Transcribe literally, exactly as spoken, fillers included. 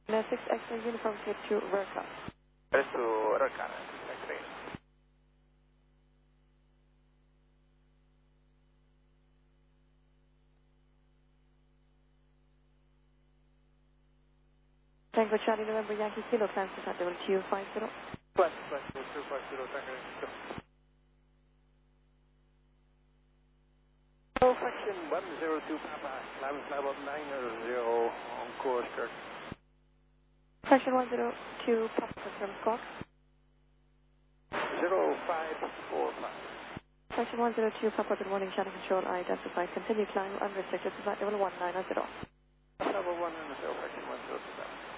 six X-ray uniform clear to Verka. Press to Rakana, X-ray. Tango Charlie November Yankee Kilo, climb to level two five zero. Plus, plus, two five zero, Tango. So, fraction one zero two Papa, climb level nine zero on course, Kirk. Fraction one zero two Papa, confirm squawk. zero five four five. Fraction one zero two Papa, good morning, channel control, I identify, continue climb, unrestricted to flight level one nine zero. Level one zero, fraction one zero two.